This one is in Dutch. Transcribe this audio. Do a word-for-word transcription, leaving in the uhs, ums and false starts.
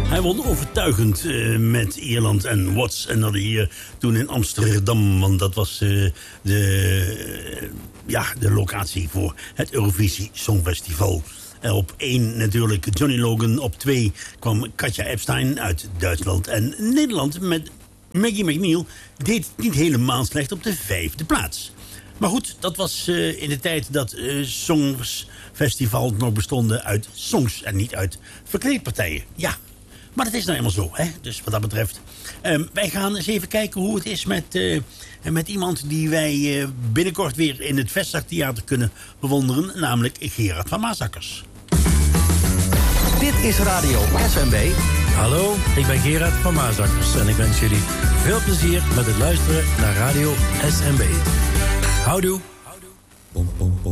Hij won overtuigend uh, met Ierland en What's Another Year toen in Amsterdam. Want dat was uh, de, uh, ja, de locatie voor het Eurovisie Songfestival. Uh, op één natuurlijk Johnny Logan. Op twee kwam Katja Epstein uit Duitsland. En Nederland met Maggie McNeil deed niet helemaal slecht op de vijfde plaats. Maar goed, dat was uh, in de tijd dat uh, Songfestivals nog bestonden uit songs en niet uit verkleedpartijen. Ja, maar dat is nou eenmaal zo, hè? Dus wat dat betreft. Um, wij gaan eens even kijken hoe het is met, uh, met iemand die wij uh, binnenkort weer in het Vestzaktheater kunnen bewonderen. Namelijk Gerard van Maasakkers. Dit is Radio S M B. Hallo, ik ben Gerard van Maasakkers en ik wens jullie veel plezier met het luisteren naar Radio S M B. Houdoe.